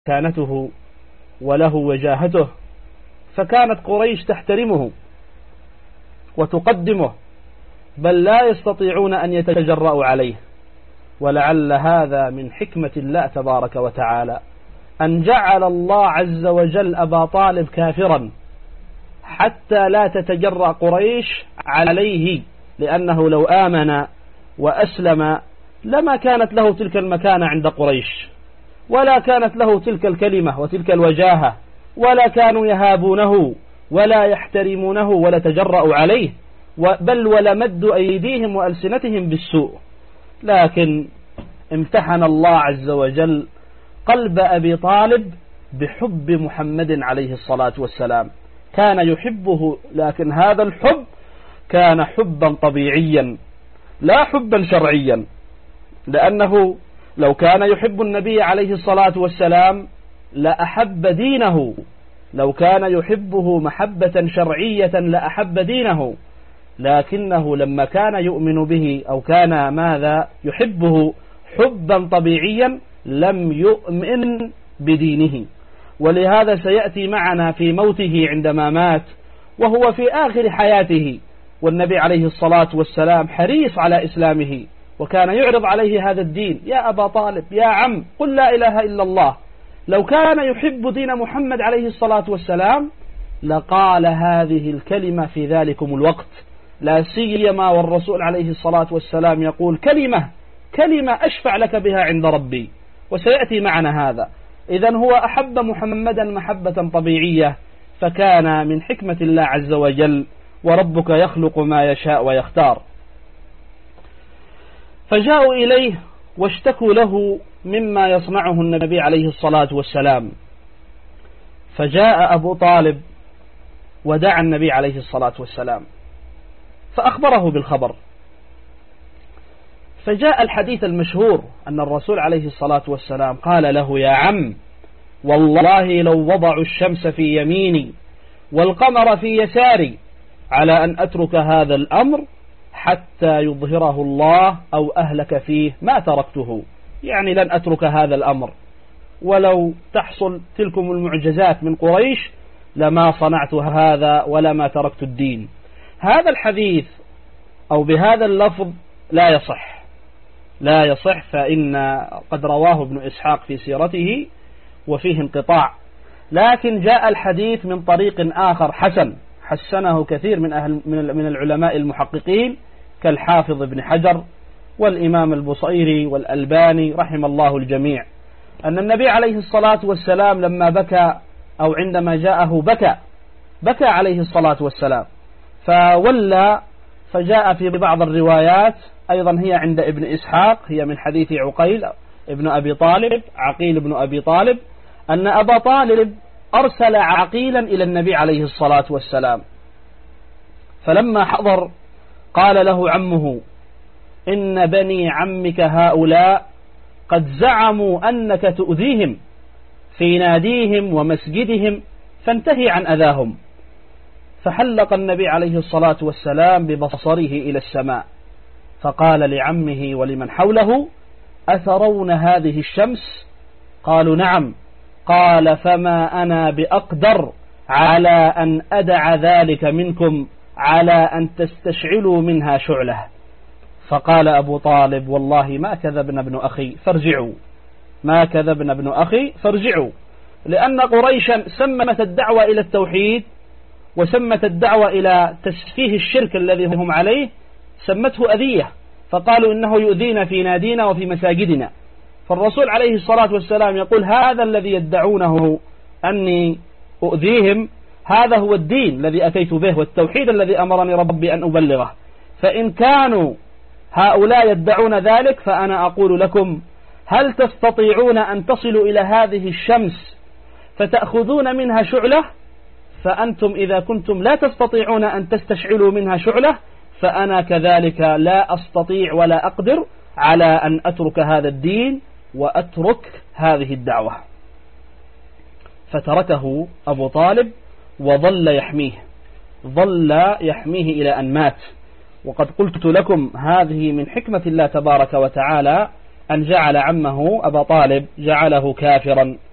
مكانته وله وجاهته، فكانت قريش تحترمه وتقدمه، بل لا يستطيعون أن يتجرؤوا عليه. ولعل هذا من حكمة الله تبارك وتعالى أن جعل الله عز وجل أبا طالب كافرا حتى لا تتجرأ قريش عليه، لأنه لو آمن وأسلم لما كانت له تلك المكانة عند قريش، ولا كانت له تلك الكلمة وتلك الوجاهة، ولا كانوا يهابونه ولا يحترمونه ولا تجرؤوا عليه، بل ولمدوا أيديهم وألسنتهم بالسوء. لكن امتحن الله عز وجل قلب أبي طالب بحب محمد عليه الصلاة والسلام، كان يحبه، لكن هذا الحب كان حبا طبيعيا لا حبا شرعيا، لأنه لو كان يحب النبي عليه الصلاة والسلام لأحب دينه، لو كان يحبه محبة شرعية لأحب دينه، لكنه لما كان يؤمن به أو كان ماذا يحبه حبا طبيعيا لم يؤمن بدينه. ولهذا سيأتي معنا في موته عندما مات وهو في آخر حياته، والنبي عليه الصلاة والسلام حريص على إسلامه، وكان يعرض عليه هذا الدين: يا أبا طالب يا عم قل لا إله إلا الله. لو كان يحب دين محمد عليه الصلاة والسلام لقال هذه الكلمة في ذلكم الوقت، لا سيما والرسول عليه الصلاة والسلام يقول كلمة أشفع لك بها عند ربي، وسيأتي معنا هذا. إذن هو أحب محمدا محبة طبيعية، فكان من حكمة الله عز وجل: وربك يخلق ما يشاء ويختار. فجاءوا إليه واشتكوا له مما يصنعه النبي عليه الصلاة والسلام، فجاء أبو طالب ودعا النبي عليه الصلاة والسلام فأخبره بالخبر. فجاء الحديث المشهور أن الرسول عليه الصلاة والسلام قال له: يا عم والله لو وضعوا الشمس في يميني والقمر في يساري على أن أترك هذا الأمر حتى يظهره الله أو أهلك فيه ما تركته، يعني لن أترك هذا الأمر، ولو تحصل تلكم المعجزات من قريش لما صنعت هذا ولما تركت الدين. هذا الحديث أو بهذا اللفظ لا يصح، فإن قد رواه ابن إسحاق في سيرته وفيه انقطاع، لكن جاء الحديث من طريق آخر حسنه كثير من العلماء المحققين كالحافظ ابن حجر والإمام البصيري والألباني رحم الله الجميع، أن النبي عليه الصلاة والسلام لما بكى أو عندما جاءه بكى عليه الصلاة والسلام فولى. فجاء في بعض الروايات أيضا هي عند ابن إسحاق، هي من حديث عقيل ابن أبي طالب، عقيل بن أبي طالب، أن أبا طالب أرسل عقيلا إلى النبي عليه الصلاة والسلام، فلما حضر قال له عمه: إن بني عمك هؤلاء قد زعموا أنك تؤذيهم في ناديهم ومسجدهم، فانتهي عن أذاهم. فحلق النبي عليه الصلاة والسلام ببصره إلى السماء فقال لعمه ولمن حوله: أترون هذه الشمس؟ قالوا: نعم. قال: فما أنا بأقدر على أن أدع ذلك منكم على أن تستشعلوا منها شعلة. فقال أبو طالب: والله ما كذبنا ابن أخي فارجعوا، لأن قريشا سمت الدعوة إلى التوحيد وسمت الدعوة إلى تسفيه الشرك الذي هم عليه سمته أذية، فقالوا إنه يؤذينا في نادينا وفي مساجدنا. فالرسول عليه الصلاة والسلام يقول: هذا الذي يدعونه أني أؤذيهم هذا هو الدين الذي أتيت به والتوحيد الذي أمرني ربي أن أبلغه، فإن كانوا هؤلاء يدعون ذلك فأنا أقول لكم: هل تستطيعون أن تصلوا إلى هذه الشمس فتأخذون منها شعلة؟ فأنتم إذا كنتم لا تستطيعون أن تستشعلوا منها شعلة فأنا كذلك لا أستطيع ولا أقدر على أن أترك هذا الدين وأترك هذه الدعوة. فتركه أبو طالب وظل يحميه إلى أن مات. وقد قلت لكم هذه من حكمة الله تبارك وتعالى أن جعل عمه أبا طالب جعله كافرا